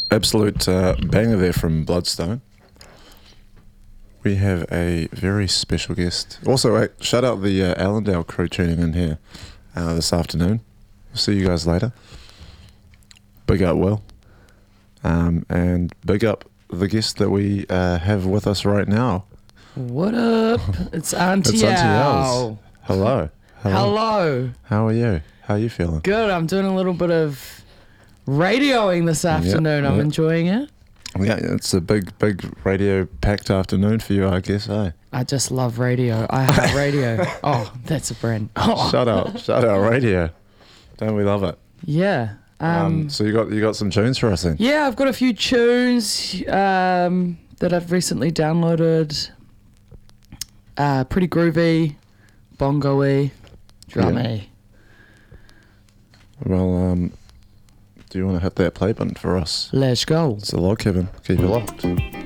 Absolute banger there from Bloodstone. We have a very special guest. Also, shout out the Allendale crew tuning in here this afternoon. We'll see you guys later. Big up Will. And big up the guest that we have with us right now. What up? It's Auntie It's Auntie Al. Hello. Hello. How are you? How are you feeling? Good. I'm doing a little bit of radioing this afternoon. I'm enjoying it. Yeah, it's a big radio-packed afternoon for you, I guess, eh? I just love radio. I have radio. Oh, that's a brand. Oh. Shout out radio. Don't we love it? Yeah. So you got some tunes for us then? Yeah, I've got a few tunes that I've recently downloaded. Pretty groovy, bongo-y, drummy. Yeah. Well, do you want to hit that play button for us? Let's go. It's a log cabin. Keep it locked.